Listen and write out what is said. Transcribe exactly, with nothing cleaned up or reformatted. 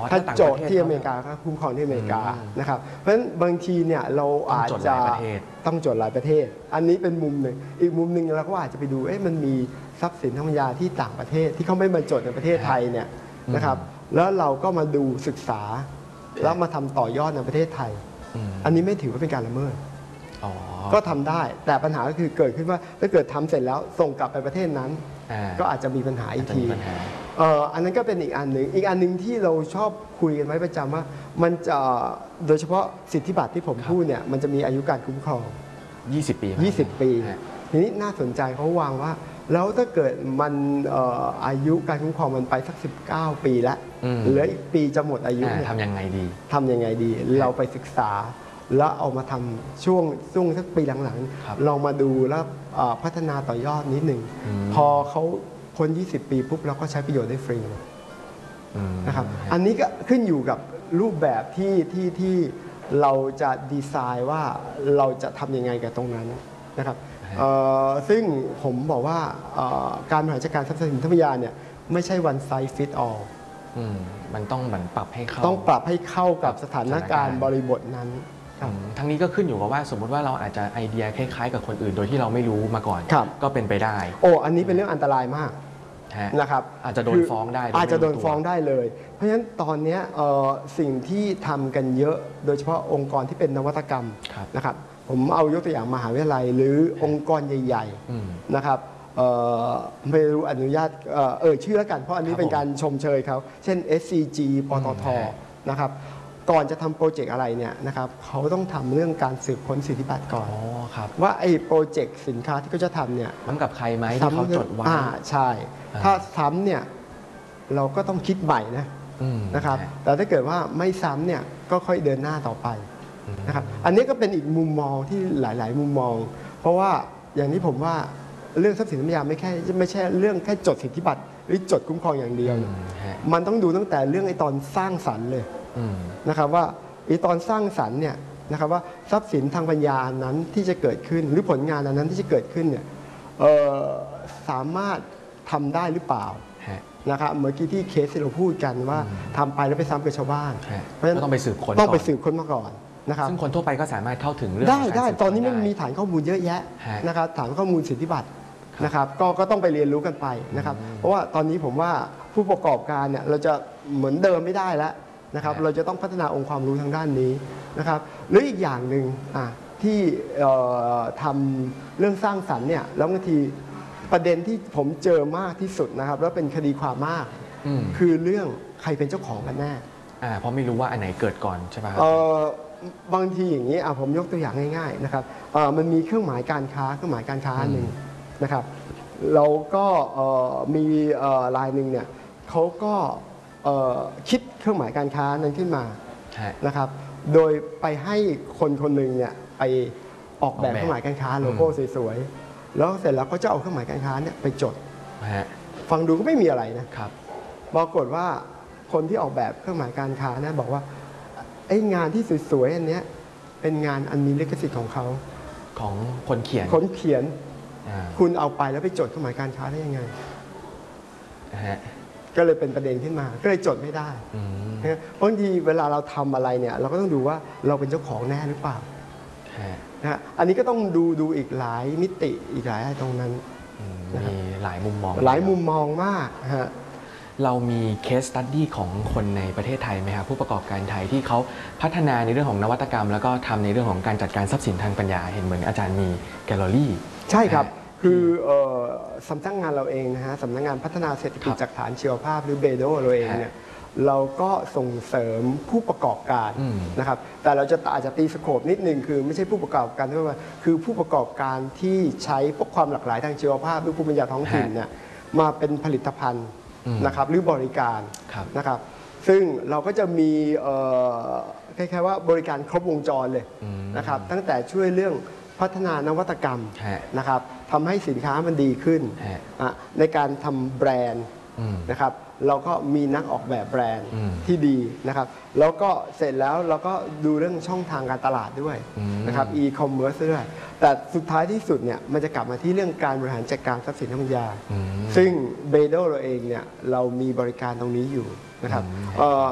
ถ้าโจทย์ที่อเมริกาก็คุ้มครองที่อเมริกานะครับเพราะฉะนั้นบางทีเนี่ยเราอาจจะต้องจดหลายประเทศอันนี้เป็นมุมหนึ่งอีกมุมหนึ่งเราก็อาจจะไปดูเอ๊ะมันมีทรัพย์สินทางปัญญาที่ต่างประเทศที่เขาไม่มาจดในประเทศไทยเนี่ยนะครับแล้วเราก็มาดูศึกษาแล้วมาทำต่อยอดในประเทศไทยอันนี้ไม่ถือว่าเป็นการละเมิดก็ทำได้แต่ปัญหาก็คือเกิดขึ้นว่าถ้าเกิดทำเสร็จแล้วส่งกลับไปประเทศนั้นก็อาจจะมีปัญหาอีกทีอันนั้นก็เป็นอีกอันหนึ่งอีกอันหนึ่งที่เราชอบคุยกันไว้ประจำว่ามันจะโดยเฉพาะสิทธิบัตรที่ผมพูดเนี่ยมันจะมีอายุการคุ้มครองยี่สิบปียี่สิบปีทีนี้น่าสนใจเขาวางว่าแล้วถ้าเกิดมันอายุการคุ้มครองมันไปสักสิบเก้าปีแล้วเหลืออีกปีจะหมดอายุทำยังไงดีทำยังไงดีเราไปศึกษาแล้วเอามาทำช่วงช่วงสักปีหลังๆลองมาดูแล้วพัฒนาต่อยอดนิดหนึ่งพอเขาพ้นยี่สิบปีปุ๊บเราก็ใช้ประโยชน์ได้ฟรีนะครับอันนี้ก็ขึ้นอยู่กับรูปแบบที่ที่ที่เราจะดีไซน์ว่าเราจะทำยังไงกับตรงนั้นนะครับซึ่งผมบอกว่าการบริหารจัดการทรัพย์สินทางปัญญาเนี่ยไม่ใช่ one size fit all มันต้องเหมือนปรับให้เข้าต้องปรับให้เข้ากับสถานการณ์บริบทนั้นทั้งนี้ก็ขึ้นอยู่กับว่าสมมุติว่าเราอาจจะไอเดียคล้ายๆกับคนอื่นโดยที่เราไม่รู้มาก่อนก็เป็นไปได้โอ้อันนี้เป็นเรื่องอันตรายมากนะครับอาจจะโดนฟ้องได้อาจจะโดนฟ้องได้เลยเพราะฉะนั้นตอนนี้สิ่งที่ทำกันเยอะโดยเฉพาะองค์กรที่เป็นนวัตกรรมนะครับผมเอายกตัวอย่างมหาวิทยาลัยหรือองค์กรใหญ่ๆนะครับไม่รู้อนุญาตเอ่ยชื่อแล้วกันเพราะอันนี้เป็นการชมเชยเขาเช่น เอส ซี จี ปตท.นะครับก่อนจะทำโปรเจกต์อะไรเนี่ยนะครับเขาต้องทำเรื่องการสืบค้นสิทธิบัตรก่อนว่าไอ้โปรเจกต์สินค้าที่เขาจะทำเนี่ยซ้ำกับใครไหมที่เขาจดไว้อ่าใช่ถ้าซ้ำเนี่ยเราก็ต้องคิดใหม่นะนะครับแต่ถ้าเกิดว่าไม่ซ้ำเนี่ยก็ค่อยเดินหน้าต่อไปนะครับอันนี้ก็เป็นอีกมุมมองที่หลายๆมุมมองเพราะว่าอย่างนี้ผมว่าเรื่องทรัพย์สินทางปัญญาไม่แค่ไม่ใช่เรื่องแค่จดสิทธิบัตรหรือจดคุ้มครองอย่างเดียวมันต้องดูตั้งแต่เรื่องไอ้ตอนสร้างสรรค์เลยนะครับว่าไอ้ตอนสร้างสรรค์เนี่ยนะครับว่าทรัพย์สินทางปัญญานั้นที่จะเกิดขึ้นหรือผลงานนั้นที่จะเกิดขึ้นเนี่ยสามารถทำได้หรือเปล่านะครับเมื่อกี้ที่เคสที่เราพูดกันว่าทำไปแล้วไปซ้ำกับชาวบ้านเพราะฉะนั้นต้องไปสืบค้นต้องไปสืบค้นมาก่อนนะครับซึ่งคนทั่วไปก็สามารถเข้าถึงเรื่องได้ได้ตอนนี้มันมีฐานข้อมูลเยอะแยะนะครับฐานข้อมูลสิทธิบัตรนะครับก็ก็ต้องไปเรียนรู้กันไปนะครับเพราะว่าตอนนี้ผมว่าผู้ประกอบการเนี่ยเราจะเหมือนเดิมไม่ได้แล้วนะครับเราจะต้องพัฒนาองค์ความรู้ทางด้านนี้นะครับหรืออีกอย่างหนึ่งที่ทำเรื่องสร้างสรรค์เนี่ยแล้วบางทีประเด็นที่ผมเจอมากที่สุดนะครับแล้วเป็นคดีความมากคือเรื่องใครเป็นเจ้าของกันแน่เพราะไม่รู้ว่าอันไหนเกิดก่อนใช่ไหมครับบางทีอย่างนี้ผมยกตัวอย่างง่ายๆนะครับมันมีเครื่องหมายการค้าเครื่องหมายการค้าหนึ่งนะครับเราก็มีรายหนึ่งเนี่ยเขาก็คิดเครื่องหมายการค้านั้นขึ้นมานะครับโดยไปให้คนคนหนึ่งเนี่ยไปออกแบบเครื่องหมายการค้าโลโก้สวยๆแล้วเสร็จแล้วเขาจะเอาเครื่องหมายการค้าเนี่ยไปจดฟังดูก็ไม่มีอะไรนะครับปรากฏว่าคนที่ออกแบบเครื่องหมายการค้าเนี่ยบอกว่าไอ้งานที่สวยๆอันนี้เป็นงานอันมีลิขสิทธิ์ของเขาของคนเขียนคนเขียนคุณเอาไปแล้วไปจดเครื่องหมายการค้าได้ยังไงก็เลยเป็นประเด็นขึ้นมาก็เลยจดไม่ได้บางทีเวลาเราทำอะไรเนี่ยเราก็ต้องดูว่าเราเป็นเจ้าของแน่หรือเปล่านะอันนี้ก็ต้องดูดูอีกหลายมิติอีกหลายอะไรตรงนั้นมีหลายมุมมองหลายมุมมองมากฮะเรามีเคสสตั๊ดดี้ของคนในประเทศไทยไหมครับผู้ประกอบการไทยที่เขาพัฒนาในเรื่องของนวัตกรรมแล้วก็ทำในเรื่องของการจัดการทรัพย์สินทางปัญญาเห็นเหมือนอาจารย์มีแกลเลอรี่ใช่ครับคือสำนักงานเราเองนะฮะสำนักงานพัฒนาเศรษฐกิจจากฐานชีวภาพหรือเบโดเราเองเนี่ยเราก็ส่งเสริมผู้ประกอบการนะครับแต่เราจะอาจจะตีสโคปนิดนึงคือไม่ใช่ผู้ประกอบการทั่วไปคือผู้ประกอบการที่ใช้พวกความหลากหลายทางชีวภาพหรือภูมิปัญญาท้องถิ่นเนี่ยมาเป็นผลิตภัณฑ์นะครับหรือบริการนะครับซึ่งเราก็จะมีคล้ายๆว่าบริการครบวงจรเลยนะครับตั้งแต่ช่วยเรื่องพัฒนานวัตกรรมนะครับทำให้สินค้ามันดีขึ้นในการทำแบรนด์นะครับเราก็มีนักออกแบบแบรนด์ที่ดีนะครับแล้วก็เสร็จแล้วเราก็ดูเรื่องช่องทางการตลาดด้วยนะครับอีคอมเมิร์ซด้วยแต่สุดท้ายที่สุดเนี่ยมันจะกลับมาที่เรื่องการบริหารจัดการทรัพย์สินทางปัญญาซึ่งเบโดเราเองเนี่ยเรามีบริการตรงนี้อยู่นะครับ